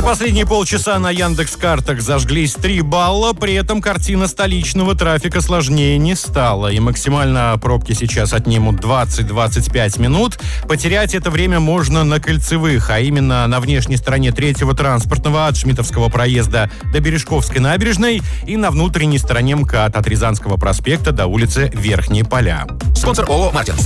последние полчаса на Яндекс.Картах зажглись 3 балла, при этом картина столичного трафика сложнее не стала. И максимально пробки сейчас отнимут 20-25 минут. Потерять это время можно на кольцевых, а именно на внешней стороне третьего транспортного от Шмитовского проезда до Бережковской набережной и на внутренней стороне МКАД от Рязанского проспекта до улицы Верхние Поля. Спонсор ООО «Мартинс».